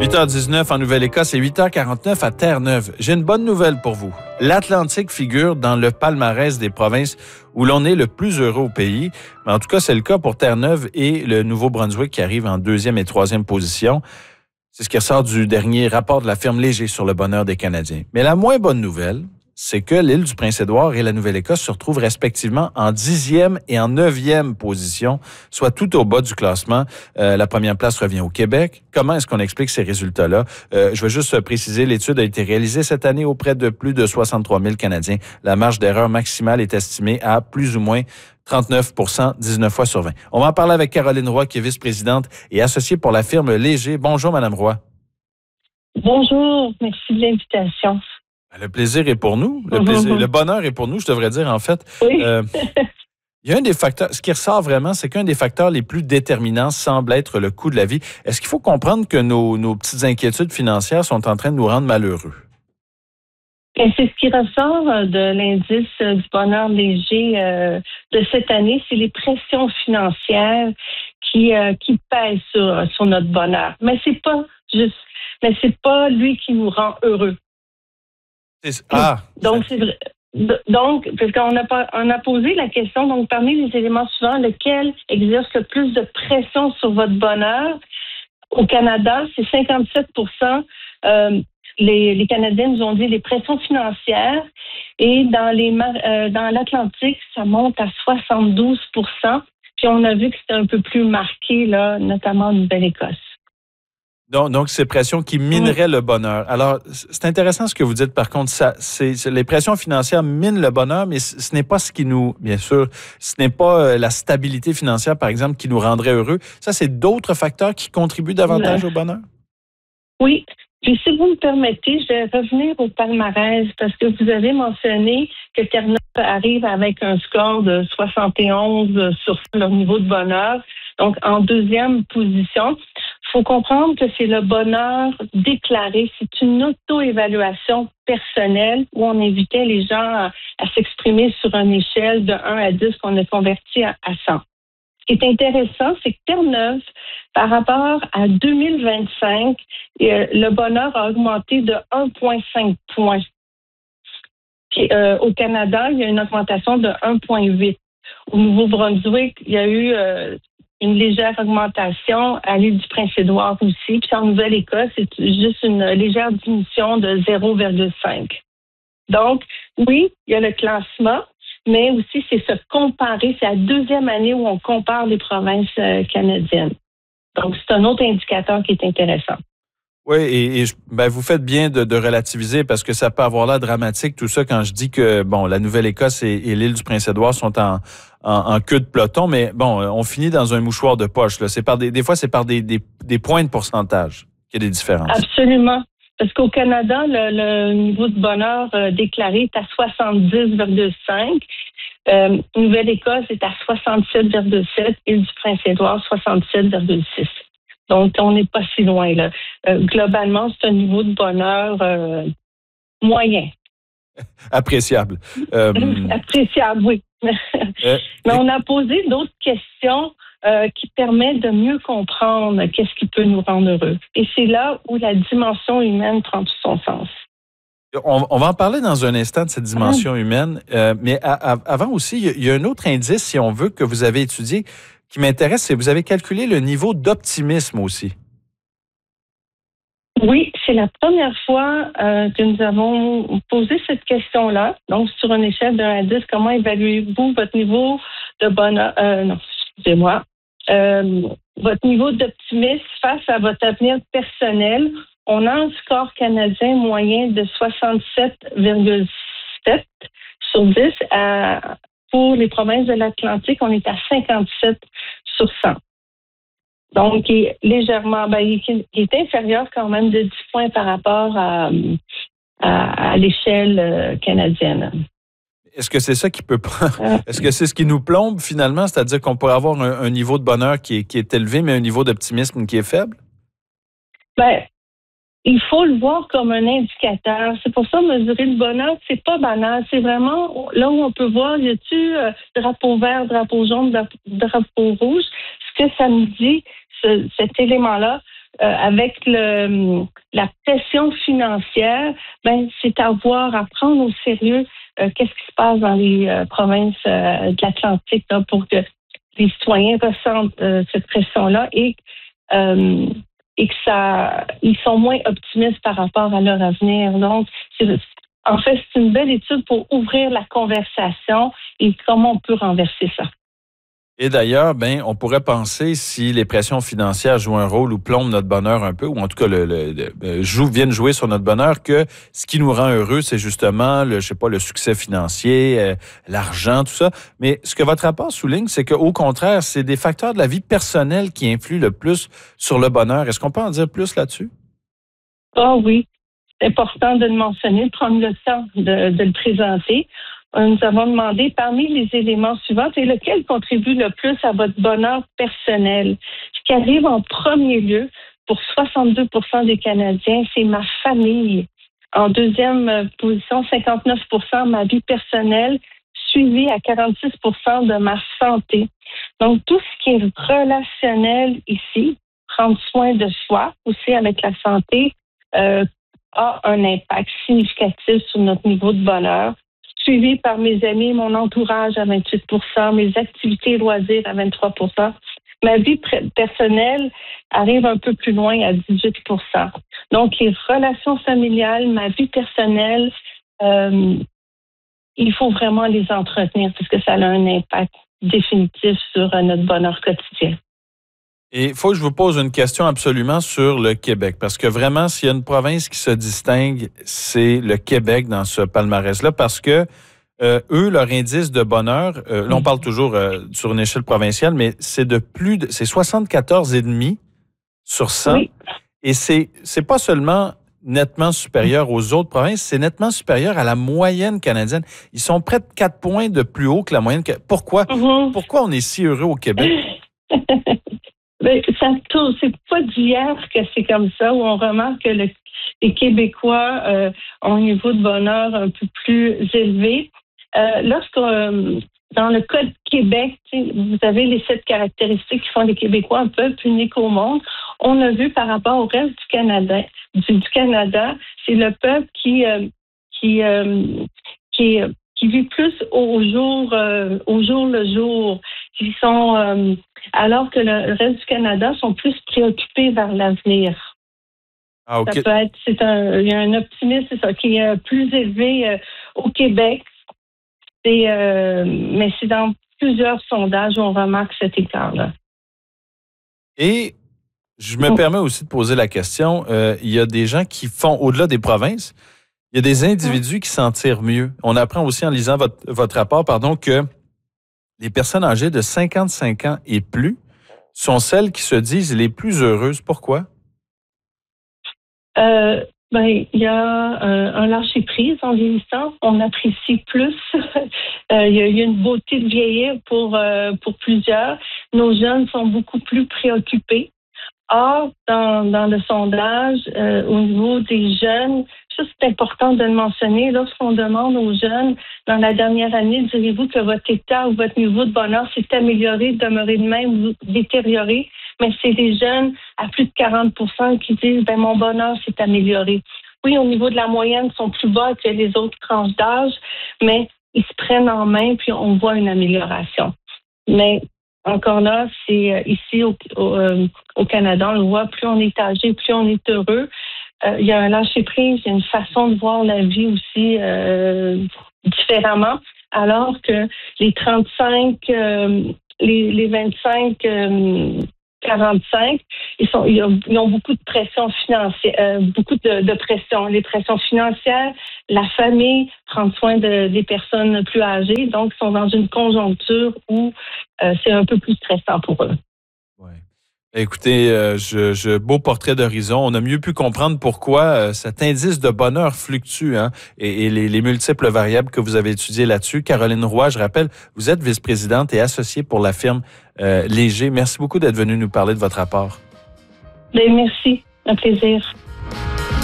8h19 en Nouvelle-Écosse et 8h49 à Terre-Neuve. J'ai une bonne nouvelle pour vous. L'Atlantique figure dans le palmarès des provinces où l'on est le plus heureux au pays. Mais en tout cas, c'est le cas pour Terre-Neuve et le Nouveau-Brunswick qui arrive en deuxième et troisième position. C'est ce qui ressort du dernier rapport de la firme Léger sur le bonheur des Canadiens. Mais la moins bonne nouvelle, c'est que l'île du Prince-Édouard et la Nouvelle-Écosse se retrouvent respectivement en 10e et en 9e position, soit tout au bas du classement. La première place revient au Québec. Comment est-ce qu'on explique ces résultats-là? Je veux juste préciser, l'étude a été réalisée cette année auprès de plus de 63 000 Canadiens. La marge d'erreur maximale est estimée à plus ou moins 39 19 fois sur 20. On va en parler avec Caroline Roy, qui est vice-présidente et associée pour la firme Léger. Bonjour, Madame Roy. Bonjour, merci de l'invitation. Le plaisir est pour nous. Le bonheur est pour nous, je devrais dire, en fait. Oui. Il y a un des facteurs, ce qui ressort vraiment, c'est qu'un des facteurs les plus déterminants semble être le coût de la vie. Est-ce qu'il faut comprendre que nos petites inquiétudes financières sont en train de nous rendre malheureux? Et c'est ce qui ressort de l'indice du bonheur léger de cette année, c'est les pressions financières qui pèsent sur notre bonheur. Mais c'est pas lui qui nous rend heureux. Donc, c'est vrai. Donc, parce qu'on a posé la question, donc parmi les éléments suivants, lequel exerce le plus de pression sur votre bonheur? Au Canada, c'est 57%. Les Canadiens nous ont dit les pressions financières. Et dans l'Atlantique, ça monte à 72%. Puis on a vu que c'était un peu plus marqué, là, notamment en Nouvelle-Écosse. Donc, ces pressions qui mineraient le bonheur. Alors, c'est intéressant ce que vous dites, par contre. Les pressions financières minent le bonheur, mais ce n'est pas ce qui nous, bien sûr, ce n'est pas la stabilité financière, par exemple, qui nous rendrait heureux. Ça, c'est d'autres facteurs qui contribuent davantage au bonheur? Oui. Puis, si vous me permettez, je vais revenir au palmarès parce que vous avez mentionné que Terre-Neuve arrive avec un score de 71 sur leur niveau de bonheur. Donc, en deuxième position. Il faut comprendre que c'est le bonheur déclaré. C'est une auto-évaluation personnelle où on invitait les gens à s'exprimer sur une échelle de 1 à 10 qu'on a converti à 100. Ce qui est intéressant, c'est que Terre-Neuve, par rapport à 2025, le bonheur a augmenté de 1,5 points. Puis, au Canada, il y a une augmentation de 1,8. Au Nouveau-Brunswick, il y a eu une légère augmentation à l'île du Prince-Édouard aussi. Puis en Nouvelle-Écosse, c'est juste une légère diminution de 0,5. Donc, oui, il y a le classement, mais aussi c'est se comparer. C'est la deuxième année où on compare les provinces canadiennes. Donc, c'est un autre indicateur qui est intéressant. Oui, et vous faites bien de relativiser parce que ça peut avoir l'air dramatique, tout ça, quand je dis que, la Nouvelle-Écosse et l'île du Prince-Édouard sont en queue de peloton, mais on finit dans un mouchoir de poche, là. Des fois, c'est par des points de pourcentage qu'il y a des différences. Absolument. Parce qu'au Canada, le niveau de bonheur déclaré est à 70,5. Nouvelle-Écosse est à 67,7. Île du Prince-Édouard, 67,6. Donc, on n'est pas si loin, là. Globalement, c'est un niveau de bonheur moyen. Appréciable. Appréciable, oui. Mais on a posé d'autres questions qui permettent de mieux comprendre qu'est-ce qui peut nous rendre heureux. Et c'est là où la dimension humaine prend tout son sens. On va en parler dans un instant de cette dimension humaine, mais avant aussi, il y a un autre indice, si on veut, que vous avez étudié, qui m'intéresse, c'est que vous avez calculé le niveau d'optimisme aussi. Oui, c'est la première fois que nous avons posé cette question-là. Donc, sur une échelle de 1 à 10, comment évaluez-vous votre niveau de bonheur? Votre niveau d'optimisme face à votre avenir personnel. On a un score canadien moyen de 67,7 sur 10. Pour les provinces de l'Atlantique, on est à 57 sur 100. Donc, il est légèrement, il est inférieur quand même de 10 points par rapport à l'échelle canadienne. Est-ce que c'est ça qui peut pas? Est-ce que c'est ce qui nous plombe finalement? C'est-à-dire qu'on pourrait avoir un niveau de bonheur qui est élevé, mais un niveau d'optimisme qui est faible? Il faut le voir comme un indicateur. C'est pour ça, mesurer le bonheur, c'est pas banal. C'est vraiment là où on peut voir, y a-tu drapeau vert, drapeau jaune, drapeau rouge? Ce que ça me dit, cet élément-là, avec la pression financière, c'est à prendre au sérieux qu'est-ce qui se passe dans les provinces de l'Atlantique là, pour que les citoyens ressentent cette pression-là et que ils sont moins optimistes par rapport à leur avenir. Donc, en fait, c'est une belle étude pour ouvrir la conversation et comment on peut renverser ça. Et d'ailleurs, on pourrait penser, si les pressions financières jouent un rôle ou plombent notre bonheur un peu, ou en tout cas viennent jouer sur notre bonheur, que ce qui nous rend heureux, c'est justement le succès financier, l'argent, tout ça. Mais ce que votre rapport souligne, c'est qu'au contraire, c'est des facteurs de la vie personnelle qui influent le plus sur le bonheur. Est-ce qu'on peut en dire plus là-dessus? Oh oui, c'est important de le mentionner, de prendre le temps de le présenter. Nous avons demandé parmi les éléments suivants, c'est lequel contribue le plus à votre bonheur personnel. Ce qui arrive en premier lieu pour 62% des Canadiens, c'est ma famille. En deuxième position, 59% ma vie personnelle, suivi à 46% de ma santé. Donc, tout ce qui est relationnel ici, prendre soin de soi, aussi avec la santé, a un impact significatif sur notre niveau de bonheur. Suivi par mes amis, mon entourage à 28%, mes activités et loisirs à 23%. Ma vie personnelle arrive un peu plus loin à 18%. Donc, les relations familiales, ma vie personnelle, il faut vraiment les entretenir parce que ça a un impact définitif sur notre bonheur quotidien. Et il faut que je vous pose une question absolument sur le Québec, parce que vraiment, s'il y a une province qui se distingue, c'est le Québec dans ce palmarès-là, parce que eux, leur indice de bonheur, là on parle toujours sur une échelle provinciale, mais c'est c'est 74,5 sur 100, oui. Et c'est pas seulement nettement supérieur aux autres provinces, c'est nettement supérieur à la moyenne canadienne. Ils sont près de 4 points de plus haut que la moyenne. Pourquoi on est si heureux au Québec? C'est pas d'hier que c'est comme ça, où on remarque que les Québécois ont un niveau de bonheur un peu plus élevé. Dans le cas de Québec, vous avez les 7 caractéristiques qui font des Québécois un peuple unique au monde. On a vu par rapport au reste du Canada, c'est le peuple qui vit plus au jour le jour, qui sont alors que le reste du Canada sont plus préoccupés vers l'avenir. Ah, okay. Ça peut être, il y a un optimisme, c'est ça, qui est plus élevé au Québec. Mais c'est dans plusieurs sondages où on remarque cet écart-là. Et je me permets aussi de poser la question, il y a des gens qui font, au-delà des provinces, il y a des individus qui s'en tirent mieux. On apprend aussi en lisant votre rapport, que les personnes âgées de 55 ans et plus sont celles qui se disent les plus heureuses. Pourquoi? Il y a un lâcher-prise en vieillissant. On apprécie plus. Il y a une beauté de vieillir pour plusieurs. Nos jeunes sont beaucoup plus préoccupés. Or, dans le sondage, au niveau des jeunes, ça c'est important de le mentionner, lorsqu'on demande aux jeunes, dans la dernière année, direz-vous que votre état ou votre niveau de bonheur s'est amélioré, demeuré de même ou détérioré? Mais c'est des jeunes à plus de 40% qui disent mon bonheur s'est amélioré. Oui, au niveau de la moyenne, ils sont plus bas que les autres tranches d'âge, mais ils se prennent en main puis on voit une amélioration. Mais encore là, c'est ici au Canada, on le voit, plus on est âgé, plus on est heureux. Il y a un lâcher-prise, il y a une façon de voir la vie aussi différemment, alors que les 35, les 25, 45, ils ont beaucoup de pression financière, beaucoup de pression. Les pressions financières, la famille, prendre soin des personnes plus âgées, donc ils sont dans une conjoncture où c'est un peu plus stressant pour eux. Ouais. Écoutez, beau portrait d'horizon. On a mieux pu comprendre pourquoi cet indice de bonheur fluctue et les multiples variables que vous avez étudiées là-dessus. Caroline Roy, je rappelle, vous êtes vice-présidente et associée pour la firme Léger. Merci beaucoup d'être venue nous parler de votre rapport. Merci, un plaisir.